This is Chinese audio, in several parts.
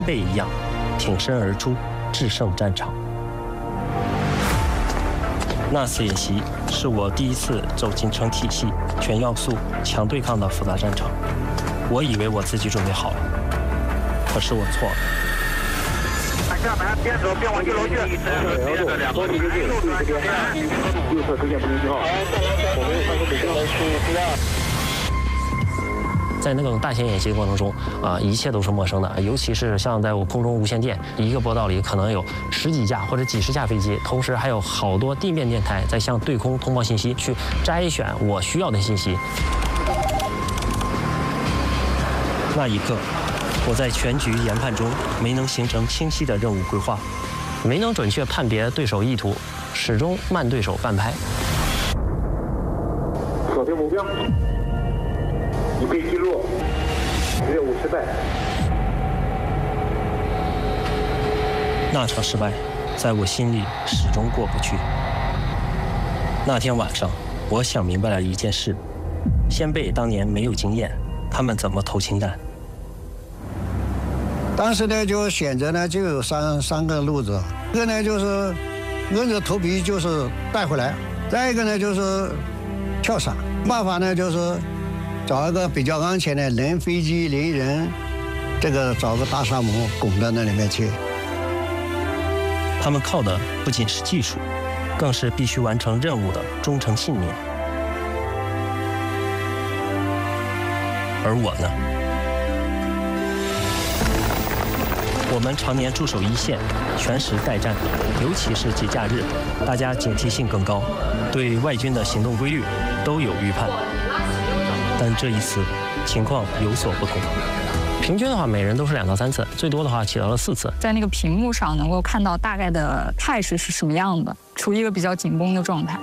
辈一样，挺身而出，制胜战场。那次演习是我第一次走进成体系、全要素、强对抗的复杂战场。我以为我自己准备好了，可是我错了。 下门边走边往1楼去。右侧出现不明信号。我们上个北京来出在那种大型演习的过程中，一切都是陌生的，尤其是像在我空中无线电一个波道里，可能有10几架或者几十架飞机，同时还有好多地面电台在向对空通报信息，去摘选我需要的信息。那一刻，我在全局研判中没能形成清晰的任务规划，没能准确判别对手意图，始终慢对手半拍。 锁定目标。已被击落，任务失败。 那场失败，在我心里始终过不去。那天晚上，我想明白了一件事：先辈当年没有经验，他们怎么投氢弹？ 当时呢，就选择呢就有三个路子，一个呢就是硬着头皮就是带回来，再一个呢就是跳伞，办法呢就是找一个比较安全的人飞机连人，这个找个大沙漠拱到那里面去。 他们靠的不仅是技术，更是必须完成任务的忠诚信念。而我呢？我们常年驻守一线，全时待战，尤其是节假日，大家警惕性更高，对外军的行动规律都有预判。但这一次情况有所不同，平均的话每人都是2到3次，最多的话起到了4次。 在那个屏幕上能够看到大概的态势是什么样的，处于一个比较紧绷的状态。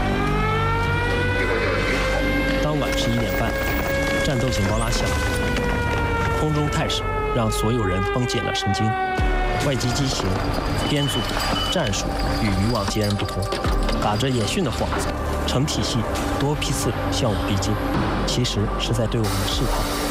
当晚11点半，战斗警报拉响，空中态势让所有人绷紧了神经。外机机型、编组、战术与以往截然不同，打着演训的幌子，成体系多批次向我逼近，其实是在对我们试探。